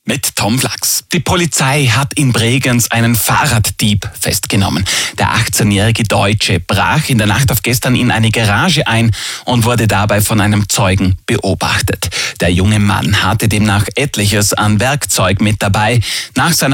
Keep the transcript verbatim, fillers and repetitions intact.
Mit Tom Flachs. Die Polizei hat in Bregenz einen Fahrraddieb festgenommen. Der achtzehnjährige Deutsche brach in der Nacht auf gestern in eine Garage ein und wurde dabei von einem Zeugen beobachtet. Der junge Mann hatte demnach etliches an Werkzeug mit dabei. Nach seiner